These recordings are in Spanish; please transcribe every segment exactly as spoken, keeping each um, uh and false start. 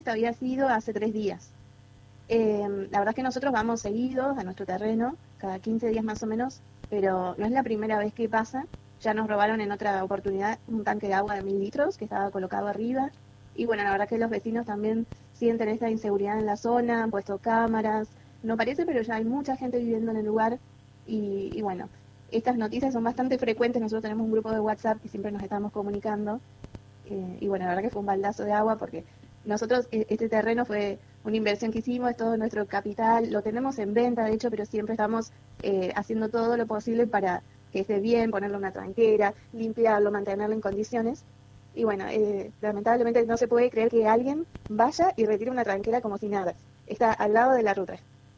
había sido hace tres días. Eh, la verdad es que nosotros vamos seguidos a nuestro terreno, cada quince días más o menos, pero no es la primera vez que pasa. Ya nos robaron en otra oportunidad un tanque de agua de mil litros que estaba colocado arriba. Y bueno, la verdad que los vecinos también sienten esta inseguridad en la zona, han puesto cámaras. No parece, pero ya hay mucha gente viviendo en el lugar. Y, y bueno, estas noticias son bastante frecuentes. Nosotros tenemos un grupo de WhatsApp que siempre nos estamos comunicando. Eh, y bueno, la verdad que fue un baldazo de agua porque nosotros, este terreno fue una inversión que hicimos, es todo nuestro capital, lo tenemos en venta de hecho, pero siempre estamos eh, haciendo todo lo posible para que esté bien, ponerle una tranquera, limpiarlo, mantenerlo en condiciones. Y bueno, eh, lamentablemente no se puede creer que alguien vaya y retire una tranquera como si nada. Está al lado de la ruta.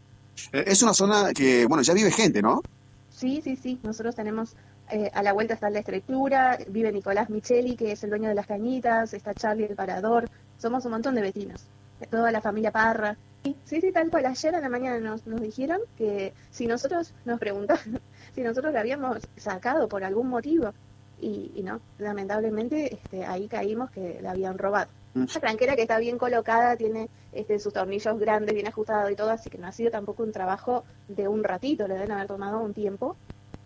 Es una zona que, bueno, ya vive gente, ¿no? Sí, sí, sí. Nosotros tenemos, eh, a la vuelta está la estructura, vive Nicolás Micheli, que es el dueño de las cañitas, está Charlie el parador. Somos un montón de vecinos, de toda la familia Parra. Sí, sí, sí, tal cual. Ayer a la mañana nos, nos dijeron que si nosotros nos preguntaban si nosotros la habíamos sacado por algún motivo. Y, y no, lamentablemente este, ahí caímos que la habían robado. La tranquera que está bien colocada, tiene este, sus tornillos grandes, bien ajustados y todo, así que no ha sido tampoco un trabajo de un ratito, le deben haber tomado un tiempo.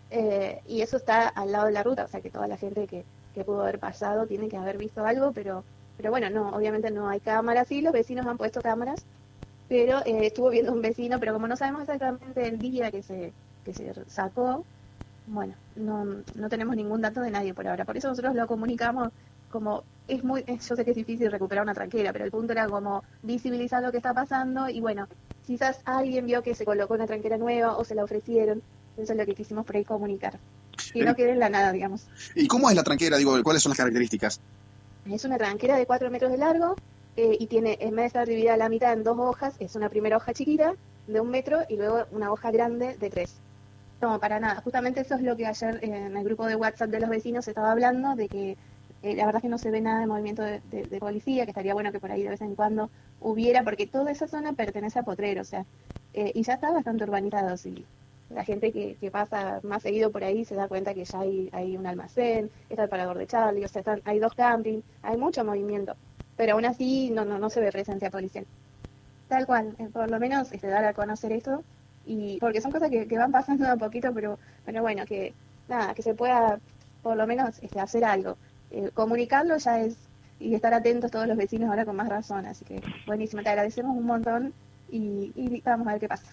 Eh, y eso está al lado de la ruta, o sea que toda la gente que, que pudo haber pasado tiene que haber visto algo, pero pero bueno, no, obviamente no hay cámaras, sí, los vecinos han puesto cámaras, pero eh, estuvo viendo un vecino, pero como no sabemos exactamente el día que se, que se sacó, bueno, no, no tenemos ningún dato de nadie por ahora, por eso nosotros lo comunicamos como, es muy, yo sé que es difícil recuperar una tranquera, pero el punto era como visibilizar lo que está pasando y bueno, quizás alguien vio que se colocó una tranquera nueva o se la ofrecieron, eso es lo que quisimos por ahí comunicar, y no quede en la nada, digamos. ¿Y cómo es la tranquera? Digo, ¿cuáles son las características? Es una tranquera de cuatro metros de largo eh, y tiene, en vez de estar dividida a la mitad en dos hojas, es una primera hoja chiquita de un metro y luego una hoja grande de tres. No, para nada. Justamente eso es lo que ayer eh, en el grupo de WhatsApp de los vecinos se estaba hablando, de que eh, la verdad es que no se ve nada de movimiento de, de, de policía, que estaría bueno que por ahí de vez en cuando hubiera, porque toda esa zona pertenece a Potrero, o sea, eh, y ya está bastante urbanizado, sí. La gente que, que pasa más seguido por ahí se da cuenta que ya hay, hay un almacén, está el parador de Charlie, o sea, están, hay dos campings, hay mucho movimiento, pero aún así no no, no se ve presencia policial. Tal cual, eh, por lo menos este, dar a conocer esto, y porque son cosas que, que van pasando a poquito, pero, pero bueno, que nada, que se pueda por lo menos este, hacer algo. Eh, comunicarlo ya es, y estar atentos todos los vecinos ahora con más razón, así que buenísimo, te agradecemos un montón y, y vamos a ver qué pasa.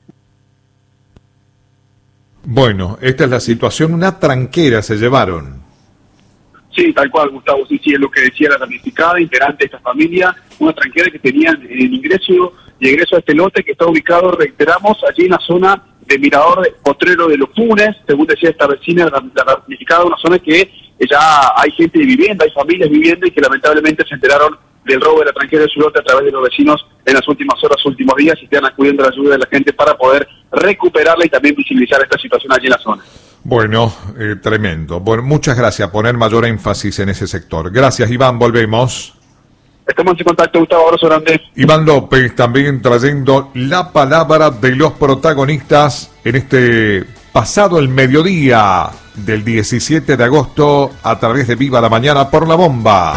Bueno, esta es la situación, una tranquera se llevaron. Sí, tal cual, Gustavo, sí, sí, es lo que decía la damnificada, integrante de esta familia, una tranquera que tenían el ingreso y egreso a este lote que está ubicado, reiteramos, allí en la zona de Mirador de Potrero de los Funes, según decía esta vecina, la, la damnificada, una zona que ya hay gente viviendo, hay familias viviendo y que lamentablemente se enteraron del robo de la tranquera de su lote a través de los vecinos en las últimas horas, últimos días, y están acudiendo a la ayuda de la gente para poder recuperarla y también visibilizar esta situación allí en la zona. Bueno, eh, tremendo. Bueno, muchas gracias por poner mayor énfasis en ese sector. Gracias, Iván, volvemos. Estamos en contacto, Gustavo, abrazo grande. Iván López también trayendo la palabra de los protagonistas en este pasado el mediodía del diecisiete de agosto a través de Viva la Mañana por La Bomba.